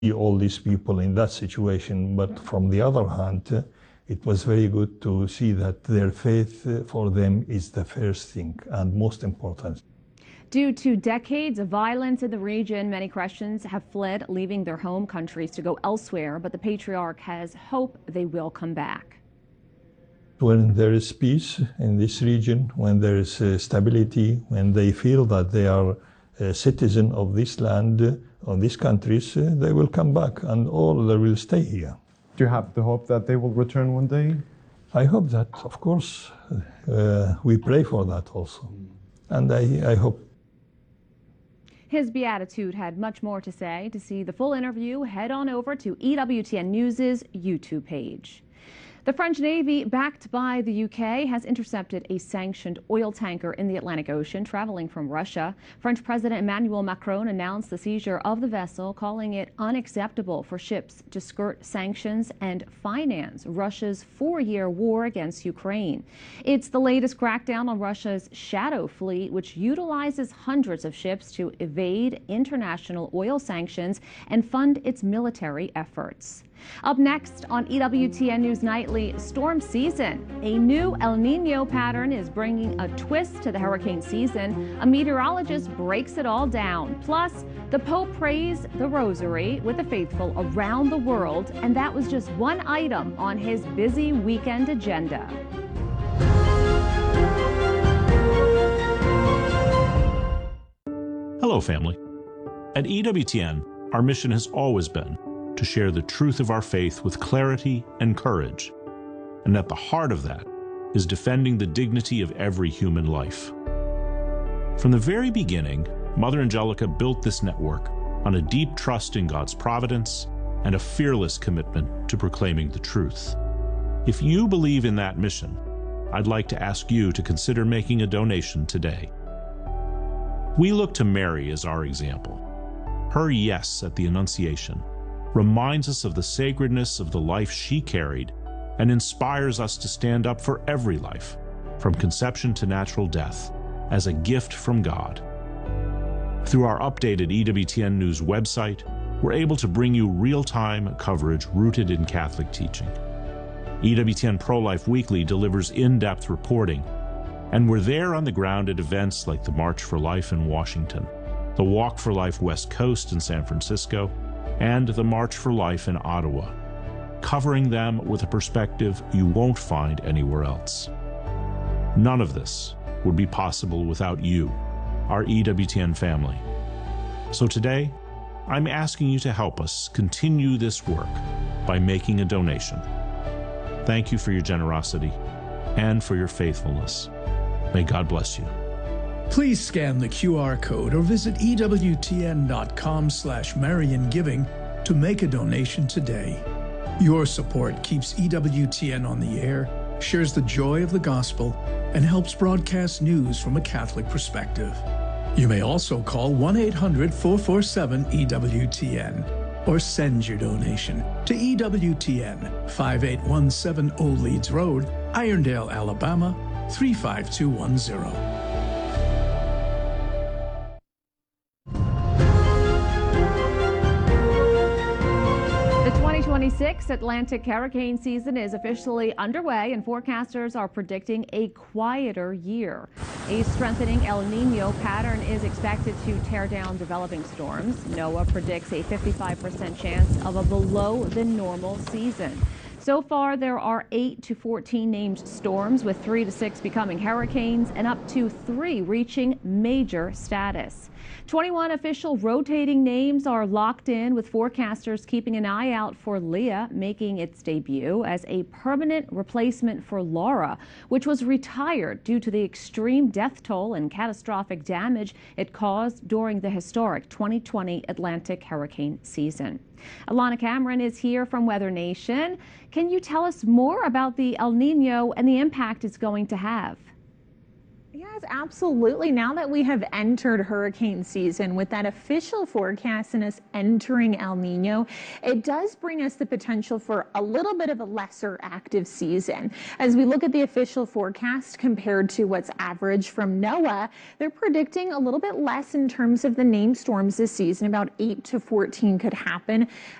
all these people in that situation. But from the other hand, it was very good to see that their faith for them is the first thing and most important. Due to decades of violence in the region, many Christians have fled, leaving their home countries to go elsewhere, but the Patriarch has hope they will come back. When there is peace in this region, when there is stability, when they feel that they are a citizen of this land, of these countries, they will come back and all they will stay here. Do you have the hope that they will return one day? I hope that, of course. We pray for that also. And I hope. His Beatitude had much more to say. To see the full interview, head on over to EWTN News' YouTube page. The French Navy, backed by the UK, has intercepted a sanctioned oil tanker in the Atlantic Ocean traveling from Russia. French President Emmanuel Macron announced the seizure of the vessel, calling it unacceptable for ships to skirt sanctions and finance Russia's four-year war against Ukraine. It's the latest crackdown on Russia's shadow fleet, which utilizes hundreds of ships to evade international oil sanctions and fund its military efforts. Up next on EWTN News Nightly, storm season. A new El Nino pattern is bringing a twist to the hurricane season. A meteorologist breaks it all down. Plus, the Pope prays the rosary with the faithful around the world, and that was just one item on his busy weekend agenda. Hello, family. At EWTN, our mission has always been to share the truth of our faith with clarity and courage. And at the heart of that is defending the dignity of every human life. From the very beginning, Mother Angelica built this network on a deep trust in God's providence and a fearless commitment to proclaiming the truth. If you believe in that mission, I'd like to ask you to consider making a donation today. We look to Mary as our example. Her yes at the Annunciation reminds us of the sacredness of the life she carried and inspires us to stand up for every life, from conception to natural death, as a gift from God. Through our updated EWTN News website, we're able to bring you real-time coverage rooted in Catholic teaching. EWTN Pro-Life Weekly delivers in-depth reporting, and we're there on the ground at events like the March for Life in Washington, the Walk for Life West Coast in San Francisco, and the March for Life in Ottawa, covering them with a perspective you won't find anywhere else. None of this would be possible without you, our EWTN family. So today, I'm asking you to help us continue this work by making a donation. Thank you for your generosity and for your faithfulness. May God bless you. Please scan the QR code or visit EWTN.com/MarianGiving to make a donation today. Your support keeps EWTN on the air, shares the joy of the gospel, and helps broadcast news from a Catholic perspective. You may also call 1-800-447-EWTN or send your donation to EWTN, 5817 Old Leeds Road, Irondale, Alabama, 35210. The 2026 Atlantic hurricane season is officially underway, and forecasters are predicting a quieter year. A strengthening El Nino pattern is expected to tear down developing storms. NOAA predicts a 55% chance of a below the normal season. So far, there are 8 to 14 named storms, with 3 to 6 becoming hurricanes and up to 3 reaching major status. 21 official rotating names are locked in, with forecasters keeping an eye out for Leah making its debut as a permanent replacement for Laura, which was retired due to the extreme death toll and catastrophic damage it caused during the historic 2020 Atlantic hurricane season. Alana Cameron is here from Weather Nation. Can you tell us more about the El Nino and the impact it's going to have? Yes, absolutely. Now that we have entered hurricane season with that official forecast and us entering El Nino, it does bring us the potential for a little bit of a lesser active season. As we look at the official forecast compared to what's average from NOAA, they're predicting a little bit less in terms of the named storms this season. About 8 to 14 could happen.